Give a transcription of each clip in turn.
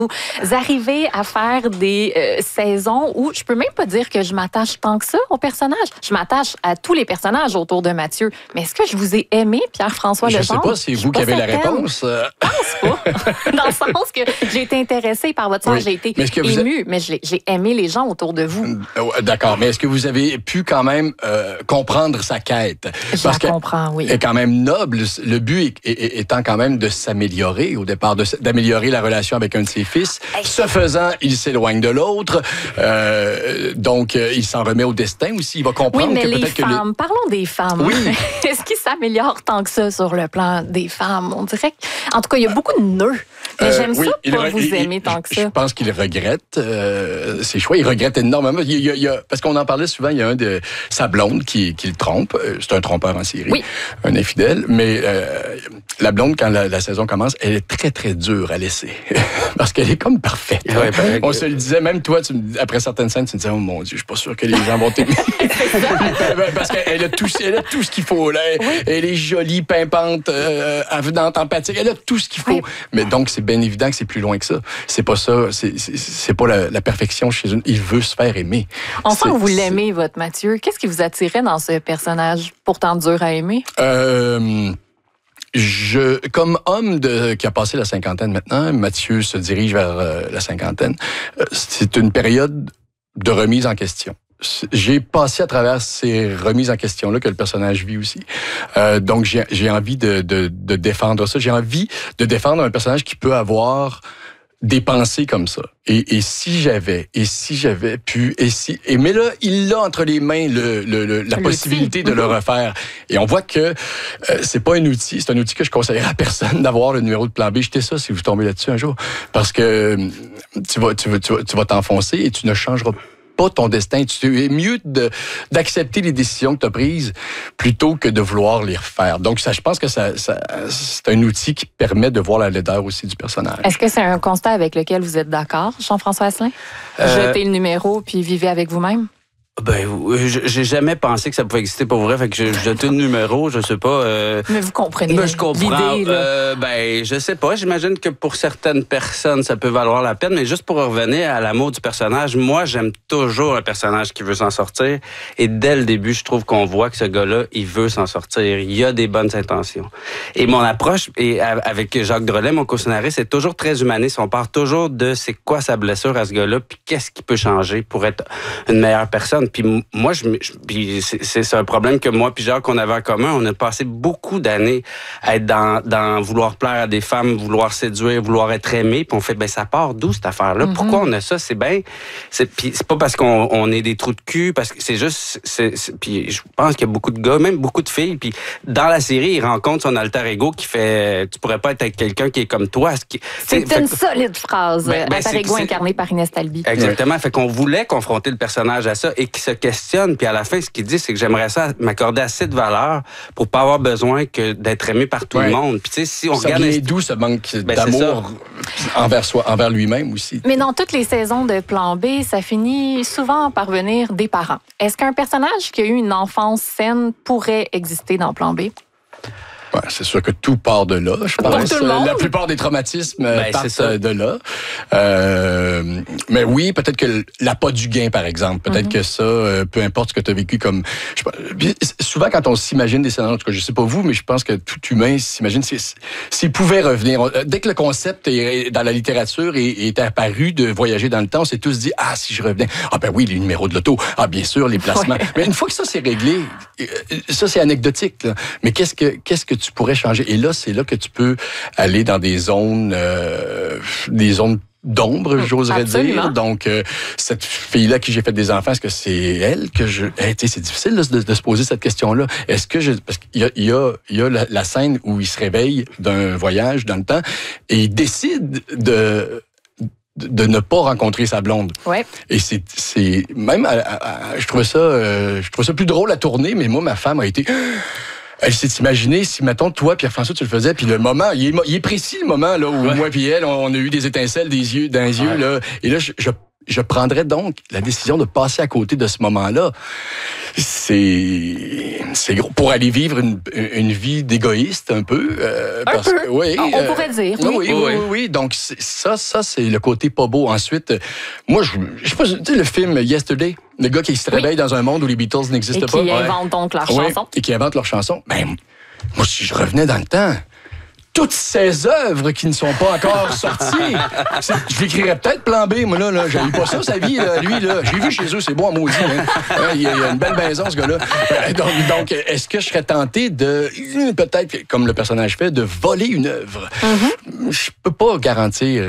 Vous arrivez à faire des saisons où je peux même pas dire que je m'attache tant que ça au personnage. Je m'attache à tous les personnages autour de Mathieu. Mais est-ce que je vous ai aimé, Pierre-François Legendre? Je sais pas si c'est vous qui avez la réponse. Je pense pas. Dans le sens que j'ai été intéressée par votre sens, j'ai été émue, mais j'ai aimé les gens autour de vous. D'accord, mais est-ce que vous avez pu quand même comprendre sa quête? Parce que comprends, oui. Elle est quand même noble. Le but étant quand même de s'améliorer au départ, d'améliorer la relation avec un de ses fils. Ce faisant, il s'éloigne de l'autre. Donc, il s'en remet au destin aussi. Il va comprendre oui, mais que les peut-être femmes, parlons des femmes. Oui. Est-ce qu'ils s'améliorent tant que ça sur le plan des femmes? On dirait en tout cas, il y a beaucoup de nœuds. Mais j'aime ça pas vous aimer tant que ça. Je pense qu'il regrette ses choix. Il regrette énormément. Parce qu'on en parlait souvent, il y a un de sa blonde qui le trompe. C'est un trompeur en série. Oui. Un infidèle. Mais la blonde, quand la saison commence, elle est très, très dure à laisser. Parce qu'elle est comme parfaite. Ouais, on se le disait, même toi, après certaines scènes, tu me disais, oh mon Dieu, je suis pas sûr que les gens vont t'aimer. Parce qu'elle a tout ce qu'il faut. Là. Elle est jolie, pimpante, avenante, empathique. Elle a tout ce qu'il faut. Oui. Mais donc, c'est bien évident que c'est plus loin que ça. C'est pas ça. C'est pas la perfection chez une. Il veut se faire aimer. On sent que vous l'aimez, votre Mathieu. Qu'est-ce qui vous attirait dans ce personnage pourtant dur à aimer? Comme homme qui a passé la cinquantaine maintenant, Mathieu se dirige vers la cinquantaine. C'est une période de remise en question. J'ai passé à travers ces remises en question-là que le personnage vit aussi. Donc, j'ai envie de défendre ça. J'ai envie de défendre un personnage qui peut avoir des pensées comme ça. Et si j'avais pu, mais là, il a entre les mains la possibilité de le refaire. Et on voit que c'est pas un outil, c'est un outil que je conseillerais à personne d'avoir le numéro de plan B. Jetez ça si vous tombez là-dessus un jour. Parce que tu vas t'enfoncer et tu ne changeras pas ton destin. Tu es mieux d'accepter les décisions que tu as prises plutôt que de vouloir les refaire. Donc, je pense que c'est un outil qui permet de voir la laideur aussi du personnage. Est-ce que c'est un constat avec lequel vous êtes d'accord, Jean-François Asselin? Jetez le numéro puis vivez avec vous-même? Ben, j'ai jamais pensé que ça pouvait exister pour vrai, fait que j'ai jeté le numéro, je sais pas. Mais vous comprenez je comprends. L'idée, là. Ben, je sais pas. J'imagine que pour certaines personnes, ça peut valoir la peine, mais juste pour revenir à l'amour du personnage, moi, j'aime toujours un personnage qui veut s'en sortir. Et dès le début, je trouve qu'on voit que ce gars-là, il veut s'en sortir. Il a des bonnes intentions. Et mon approche, avec Jacques Drolet, mon co-scénariste, c'est toujours très humaniste. On part toujours de c'est quoi sa blessure à ce gars-là, puis qu'est-ce qui peut changer pour être une meilleure personne. Puis moi, c'est un problème que moi puis Jacques, on avait en commun. On a passé beaucoup d'années à être dans vouloir plaire à des femmes, vouloir séduire, vouloir être aimé. Puis on fait, ben ça part d'où cette affaire-là? Mm-hmm. Pourquoi on a ça? C'est pas parce qu'on est des trous de cul, parce que c'est juste... Puis je pense qu'il y a beaucoup de gars, même beaucoup de filles. Puis dans la série, il rencontre son alter ego qui fait, tu pourrais pas être avec quelqu'un qui est comme toi. C'est une solide phrase. Alter ego incarné par Inès Talby. Exactement. Fait qu'on voulait confronter le personnage à ça et qui se questionne, puis à la fin, ce qu'il dit, c'est que j'aimerais ça m'accorder assez de valeur pour pas avoir besoin d'être aimé par tout le monde. Puis tu sais, si on regarde... vient d'où ce manque d'amour envers soi, envers lui-même aussi. Mais dans toutes les saisons de Plan B, ça finit souvent par venir des parents. Est-ce qu'un personnage qui a eu une enfance saine pourrait exister dans Plan B? Ouais, c'est sûr que tout part de là, je pense. La plupart des traumatismes partent de là. Mais oui, peut-être que l'appât du gain, par exemple, peut-être que ça, peu importe ce que tu as vécu comme... souvent, quand on s'imagine des scénarios, en tout cas, je sais pas vous, mais je pense que tout humain s'imagine s'il pouvait revenir. Dès que le concept est dans la littérature et est apparu de voyager dans le temps, on s'est tous dit, ah, si je revenais, ah ben oui, les numéros de l'auto, ah bien sûr, les placements. Ouais. Mais une fois que ça c'est réglé, ça c'est anecdotique, là. Mais qu'est-ce que tu pourrais changer? Et là, c'est là que tu peux aller dans des zones d'ombre, j'oserais dire. Donc, cette fille-là qui j'ai fait des enfants, est-ce que c'est elle que je... c'est difficile de se poser cette question-là. Est-ce que parce qu'il y a la scène où il se réveille d'un voyage dans le temps et il décide de ne pas rencontrer sa blonde. Ouais. Et c'est même je trouvais ça plus drôle à tourner, mais moi ma femme a été... Elle s'est imaginée, si, mettons, toi, Pierre-François, tu le faisais, puis le moment, il est précis, le moment, là, où moi puis elle, on a eu des étincelles dans les yeux, là. Et là, je Je prendrais donc la décision de passer à côté de ce moment-là. C'est gros. Pour aller vivre une vie d'égoïste un peu. Parce que, oui, on pourrait dire. Oui. Donc, ça, c'est le côté pas beau. Ensuite, moi, je sais pas, tu sais, le film Yesterday, le gars qui se réveille dans un monde où les Beatles n'existent pas. Et qui invente donc leur chanson. Et qui invente leur chanson. Ben, moi, si je revenais dans le temps... Toutes ces œuvres qui ne sont pas encore sorties. Je l'écrirais peut-être Plan B, moi, là. J'ai eu pas ça, sa vie, là, lui, là. J'ai vu chez eux, c'est bon à maudit, hein. Il a une belle maison, ce gars-là. Donc, est-ce que je serais tenté de, peut-être, comme le personnage fait, de voler une œuvre? Je peux pas garantir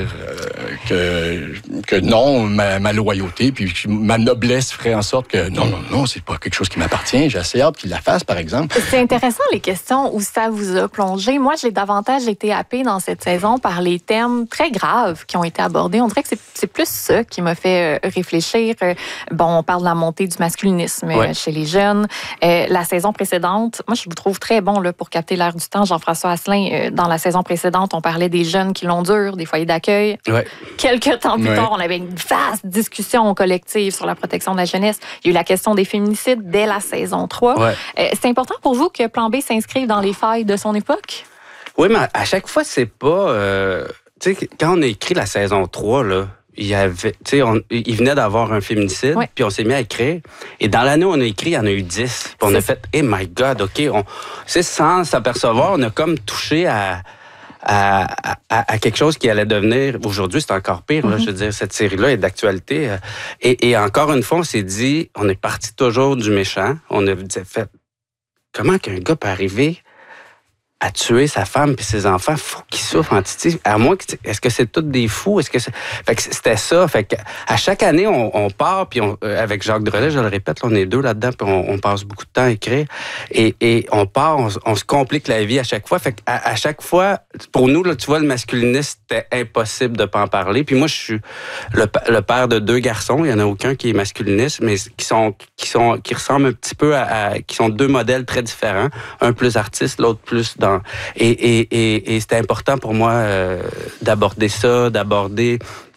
que non, ma loyauté, puis ma noblesse ferait en sorte que non, c'est pas quelque chose qui m'appartient. J'ai assez hâte qu'il la fasse, par exemple. C'est intéressant, les questions où ça vous a plongé. Moi, j'ai davantage été happée dans cette saison par les thèmes très graves qui ont été abordés. On dirait que c'est plus ça qui m'a fait réfléchir. Bon, on parle de la montée du masculinisme chez les jeunes. La saison précédente, moi, je vous trouve très bon là, pour capter l'air du temps. Jean-François Asselin, dans la saison précédente, on parlait des jeunes qui l'ont dur, des foyers d'accueil. Ouais. Quelques temps plus tard, on avait une vaste discussion collective sur la protection de la jeunesse. Il y a eu la question des féminicides dès la saison 3. Ouais. C'est important pour vous que Plan B s'inscrive dans les failles de son époque? Oui, mais à chaque fois, c'est pas... tu sais, quand on a écrit la saison 3, là, il venait d'avoir un féminicide, puis on s'est mis à écrire. Et dans l'année où on a écrit, il y en a eu 10. Puis on a fait « Hey my God, OK. » sans s'apercevoir, on a comme touché à quelque chose qui allait devenir... Aujourd'hui, c'est encore pire. Là, je veux dire, cette série-là est d'actualité. Et encore une fois, on s'est dit, on est parti toujours du méchant. On a fait, comment qu'un gars peut arriver à tuer sa femme puis ses enfants, faut qu'ils souffrent en titi. À moins que, est-ce que c'est tous des fous? Fait que c'était ça. Fait que à chaque année, on part, puis avec Jacques Drolet, je le répète, là, on est deux là-dedans, puis on passe beaucoup de temps à écrire. Et on part, on se complique la vie à chaque fois. Fait que à chaque fois, pour nous, là, tu vois, le masculinisme, c'était impossible de pas en parler. Puis moi, je suis le père de 2 garçons. Il y en a aucun qui est masculiniste, mais qui ressemblent un petit peu qui sont 2 modèles très différents. Un plus artiste, l'autre plus dans... Et c'était important pour moi d'aborder ça, d'aborder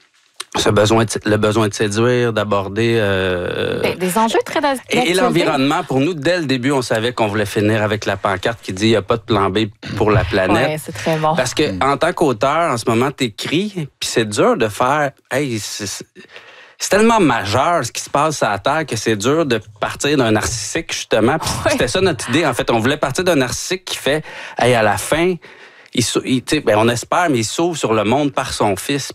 le besoin de séduire, d'aborder... des enjeux très d'actualité. Et l'environnement, pour nous, dès le début, on savait qu'on voulait finir avec la pancarte qui dit « Il n'y a pas de plan B pour la planète. » Oui, c'est très bon. Parce que en tant qu'auteur, en ce moment, t'écris, puis c'est dur de faire... Hey, c'est tellement majeur ce qui se passe à la Terre que c'est dur de partir d'un narcissique, justement. Puis c'était ça notre idée, en fait. On voulait partir d'un narcissique qui fait, hey, à la fin, on espère, mais il s'ouvre sur le monde par son fils,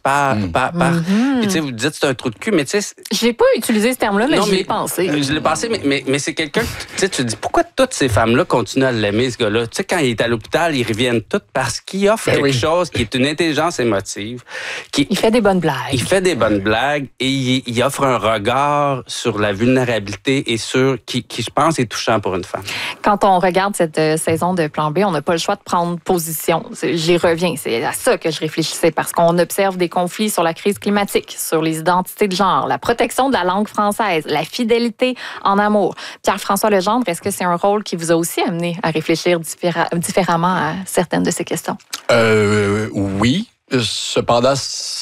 Puis vous dites c'est un trou de cul, mais tu sais... Je n'ai pas utilisé ce terme-là, mais je l'ai pensé. Je l'ai pensé, mais c'est quelqu'un... Tu te dis, pourquoi toutes ces femmes-là continuent à l'aimer, ce gars-là? Tu sais, quand il est à l'hôpital, ils reviennent toutes parce qu'il offre quelque chose qui est une intelligence émotive. Il fait des bonnes blagues. Il fait des bonnes blagues et il offre un regard sur la vulnérabilité et qui, je pense, est touchant pour une femme. Quand on regarde cette saison de Plan B, on n'a pas le choix de prendre position. J'y reviens, c'est à ça que je réfléchissais, parce qu'on observe des conflits sur la crise climatique, sur les identités de genre, la protection de la langue française, la fidélité en amour. Pierre-François Legendre, est-ce que c'est un rôle qui vous a aussi amené à réfléchir différemment à certaines de ces questions? Oui. Cependant,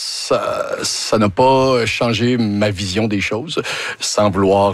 ça n'a pas changé ma vision des choses, sans vouloir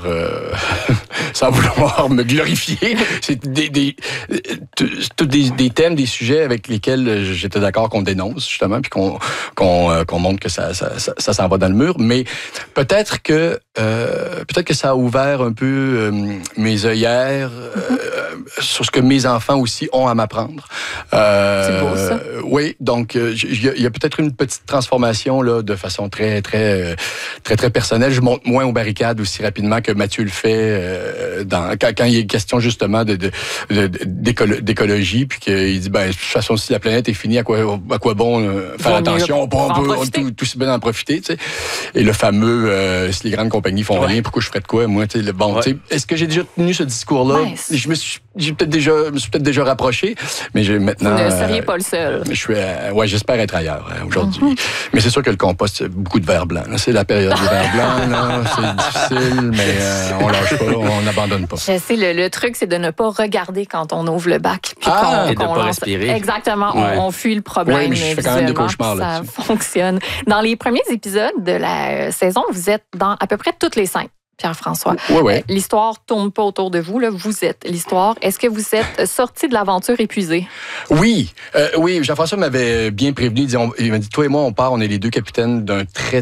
me glorifier. C'est des thèmes, des sujets avec lesquels j'étais d'accord qu'on dénonce, justement, puis qu'on montre que ça s'en va dans le mur. Mais peut-être que ça a ouvert un peu mes œillères sur ce que mes enfants aussi ont à m'apprendre. C'est beau, ça. Oui, donc il y a peut-être une petite transformation là, de façon très personnelle. Je monte moins aux barricades aussi rapidement que Mathieu le fait quand il est question justement d'écologie, puis qu'il dit, de toute façon, si la planète est finie, à quoi bon faire attention, on peut tout si bien en profiter, tu sais. Et le fameux, si les grandes compagnies font rien, pourquoi je ferais de quoi, moi, tu sais, est-ce que j'ai déjà tenu ce discours-là? Je me suis peut-être déjà rapproché, mais maintenant... Vous ne seriez pas le seul. J'espère être ailleurs. meilleur aujourd'hui. Mais c'est sûr que le compost, c'est beaucoup de verre blanc. Là. C'est la période des verres blancs. Là. C'est difficile, mais on lâche pas, on n'abandonne pas. Je sais, le truc, c'est de ne pas regarder quand on ouvre le bac. Puis et de ne pas respirer. Exactement, on fuit le problème. Oui, mais je fais quand même des cauchemars ça fonctionne. Dans les premiers épisodes de la saison, vous êtes dans à peu près toutes les scènes. Pierre-François. Oui. L'histoire tourne pas autour de vous, là. Vous êtes l'histoire. Est-ce que vous êtes sorti de l'aventure épuisé? Oui, Jean-François m'avait bien prévenu. Il m'a dit, toi et moi, on part, on est les deux capitaines d'un très